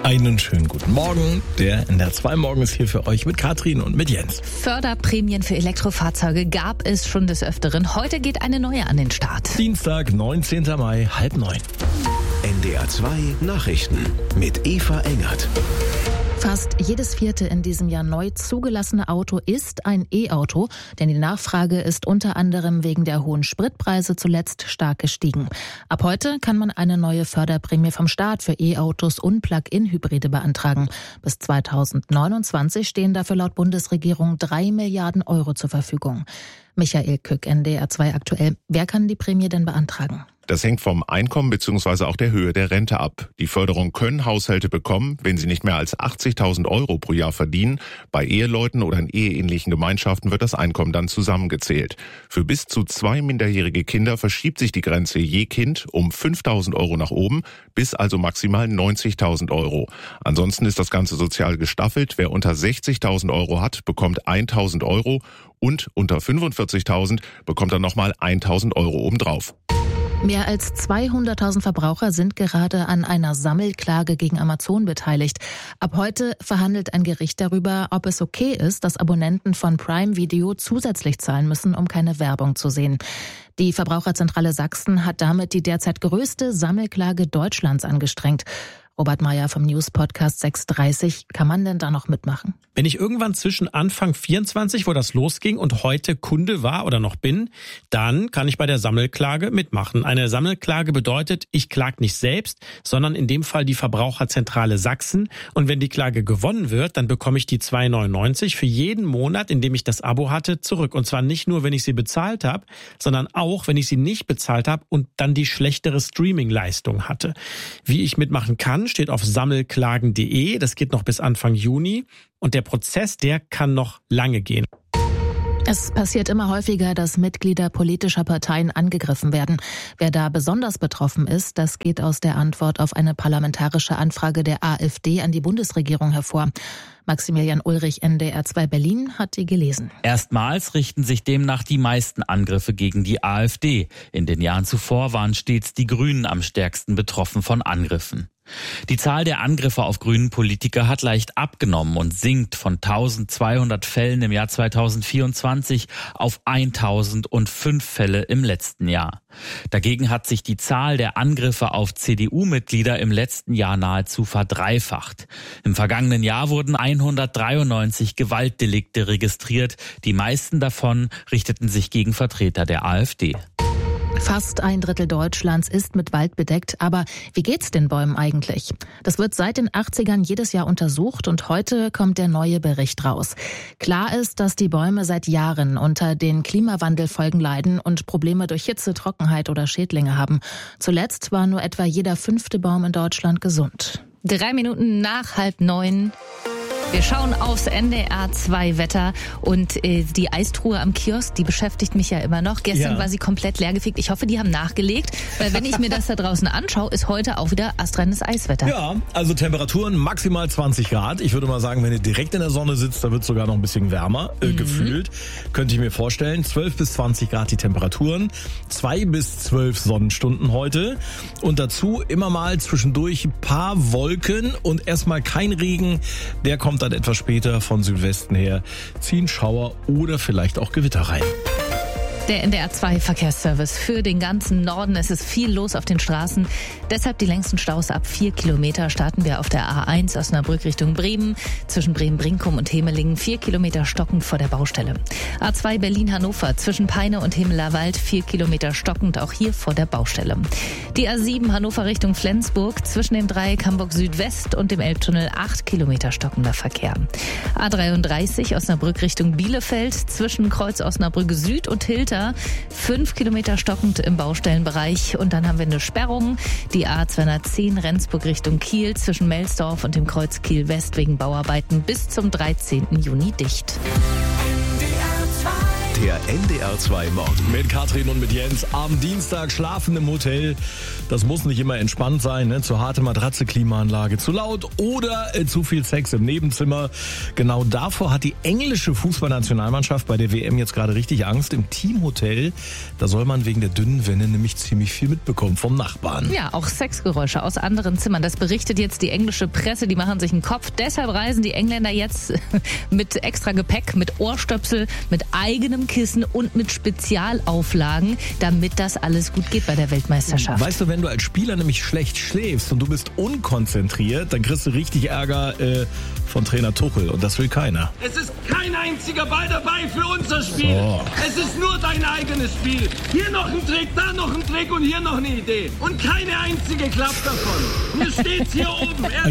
Einen schönen guten Morgen. Der NDR 2 Morgen ist hier für euch mit Katrin und mit Jens. Förderprämien für Elektrofahrzeuge gab es schon des Öfteren. Heute geht eine neue an den Start. Dienstag, 19. Mai, 8:30. NDR 2 Nachrichten mit Eva Engert. Fast jedes vierte in diesem Jahr neu zugelassene Auto ist ein E-Auto, denn die Nachfrage ist unter anderem wegen der hohen Spritpreise zuletzt stark gestiegen. Ab heute kann man eine neue Förderprämie vom Staat für E-Autos und Plug-in-Hybride beantragen. Bis 2029 stehen dafür laut Bundesregierung 3 Milliarden Euro zur Verfügung. Michael Kück, NDR 2 aktuell. Wer kann die Prämie denn beantragen? Das hängt vom Einkommen bzw. auch der Höhe der Rente ab. Die Förderung können Haushalte bekommen, wenn sie nicht mehr als 80.000 Euro pro Jahr verdienen. Bei Eheleuten oder in eheähnlichen Gemeinschaften wird das Einkommen dann zusammengezählt. Für bis zu 2 minderjährige Kinder verschiebt sich die Grenze je Kind um 5.000 Euro nach oben, bis also maximal 90.000 Euro. Ansonsten ist das Ganze sozial gestaffelt. Wer unter 60.000 Euro hat, bekommt 1.000 Euro und unter 45.000 bekommt er nochmal 1.000 Euro obendrauf. Mehr als 200.000 Verbraucher sind gerade an einer Sammelklage gegen Amazon beteiligt. Ab heute verhandelt ein Gericht darüber, ob es okay ist, dass Abonnenten von Prime Video zusätzlich zahlen müssen, um keine Werbung zu sehen. Die Verbraucherzentrale Sachsen hat damit die derzeit größte Sammelklage Deutschlands angestrengt. Robert Meyer vom News-Podcast 6:30. Kann man denn da noch mitmachen? Wenn ich irgendwann zwischen Anfang 24, wo das losging, und heute Kunde war oder noch bin, dann kann ich bei der Sammelklage mitmachen. Eine Sammelklage bedeutet, ich klage nicht selbst, sondern in dem Fall die Verbraucherzentrale Sachsen. Und wenn die Klage gewonnen wird, dann bekomme ich die 2,99 für jeden Monat, in dem ich das Abo hatte, zurück. Und zwar nicht nur, wenn ich sie bezahlt habe, sondern auch, wenn ich sie nicht bezahlt habe und dann die schlechtere Streaming-Leistung hatte. Wie ich mitmachen kann, steht auf sammelklagen.de. Das geht noch bis Anfang Juni. Und der Prozess, der kann noch lange gehen. Es passiert immer häufiger, dass Mitglieder politischer Parteien angegriffen werden. Wer da besonders betroffen ist, das geht aus der Antwort auf eine parlamentarische Anfrage der AfD an die Bundesregierung hervor. Maximilian Ulrich, NDR 2 Berlin, hat die gelesen. Erstmals richten sich demnach die meisten Angriffe gegen die AfD. In den Jahren zuvor waren stets die Grünen am stärksten betroffen von Angriffen. Die Zahl der Angriffe auf grünen Politiker hat leicht abgenommen und sinkt von 1.200 Fällen im Jahr 2024 auf 1.005 Fälle im letzten Jahr. Dagegen hat sich die Zahl der Angriffe auf CDU-Mitglieder im letzten Jahr nahezu verdreifacht. Im vergangenen Jahr wurden 193 Gewaltdelikte registriert. Die meisten davon richteten sich gegen Vertreter der AfD. Fast 1/3 Deutschlands ist mit Wald bedeckt. Aber wie geht's den Bäumen eigentlich? Das wird seit den 80ern jedes Jahr untersucht und heute kommt der neue Bericht raus. Klar ist, dass die Bäume seit Jahren unter den Klimawandelfolgen leiden und Probleme durch Hitze, Trockenheit oder Schädlinge haben. Zuletzt war nur etwa jeder 5. Baum in Deutschland gesund. 3 Minuten nach 8:30. Wir schauen aufs NDR 2 Wetter und die Eistruhe am Kiosk, die beschäftigt mich ja immer noch. Gestern war sie komplett leergefegt. Ich hoffe, die haben nachgelegt, weil wenn ich mir das da draußen anschaue, ist heute auch wieder astreines Eiswetter. Ja, also Temperaturen maximal 20 Grad. Ich würde mal sagen, wenn ihr direkt in der Sonne sitzt, da wird es sogar noch ein bisschen wärmer gefühlt. Könnte ich mir vorstellen. 12 bis 20 Grad die Temperaturen. 2 bis 12 Sonnenstunden heute. Und dazu immer mal zwischendurch ein paar Wolken und erstmal kein Regen. Der kommt dann etwas später von Südwesten her, ziehen Schauer oder vielleicht auch Gewitter rein. Der NDR 2 Verkehrsservice für den ganzen Norden. Es ist viel los auf den Straßen. Deshalb die längsten Staus ab 4 Kilometer. Starten wir auf der A1 Osnabrück Richtung Bremen. Zwischen Bremen-Brinkum und Hemelingen 4 Kilometer stockend vor der Baustelle. A2 Berlin-Hannover zwischen Peine und Himmelerwald 4 Kilometer stockend, auch hier vor der Baustelle. Die A7 Hannover Richtung Flensburg zwischen dem Dreieck Hamburg Südwest und dem Elbtunnel 8 Kilometer stockender Verkehr. A33 Osnabrück Richtung Bielefeld zwischen Kreuz Osnabrück Süd und Hilter 5 Kilometer stockend im Baustellenbereich. Und dann haben wir eine Sperrung. Die A210 Rendsburg Richtung Kiel zwischen Melsdorf und dem Kreuz Kiel West wegen Bauarbeiten bis zum 13. Juni dicht. Der Der NDR2 Morgen. Mit Katrin und mit Jens am Dienstag schlafen im Hotel. Das muss nicht immer entspannt sein, ne? Zu harte Matratze, Klimaanlage, zu laut oder zu viel Sex im Nebenzimmer. Genau davor hat die englische Fußballnationalmannschaft bei der WM jetzt gerade richtig Angst. Im Teamhotel, da soll man wegen der dünnen Wände nämlich ziemlich viel mitbekommen vom Nachbarn. Ja, auch Sexgeräusche aus anderen Zimmern. Das berichtet jetzt die englische Presse. Die machen sich einen Kopf. Deshalb reisen die Engländer jetzt mit extra Gepäck, mit Ohrstöpsel, mit eigenem Kissen und mit Spezialauflagen, damit das alles gut geht bei der Weltmeisterschaft. Weißt du, wenn du als Spieler nämlich schlecht schläfst und du bist unkonzentriert, dann kriegst du richtig Ärger von Trainer Tuchel und das will keiner. Es ist kein einziger Ball dabei für unser Spiel. So. Es ist nur dein eigenes Spiel. Hier noch ein Trick, da noch ein Trick und hier noch eine Idee. Und keine einzige klappt davon. Mir steht's hier oben.